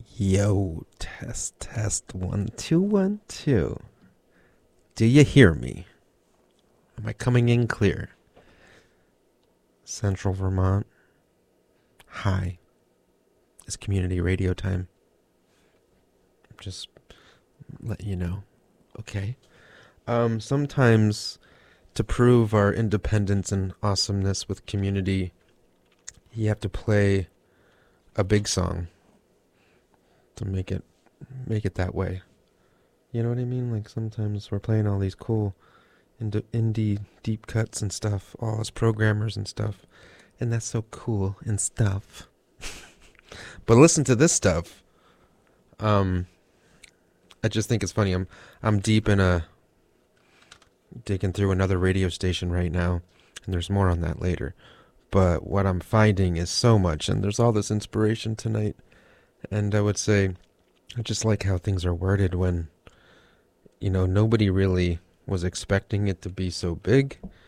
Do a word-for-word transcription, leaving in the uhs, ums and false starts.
Yo, test, test, one, two, one, two. Do you hear me? Am I coming in clear? Central Vermont. Hi. It's community radio time. Just let you know. Okay. Um, sometimes to prove our independence and awesomeness with community, you have to play a big song to make it make it that way. You know what I mean? Like sometimes we're playing all these cool ind- indie deep cuts and stuff, all as programmers and stuff, and that's so cool and stuff. But listen to this stuff. Um, I just think it's funny. I'm I'm deep in a digging through another radio station right now, and there's more on that later. But what I'm finding is so much, and there's all this inspiration tonight. And I would say, I just like how things are worded when, you know, nobody really was expecting it to be so big.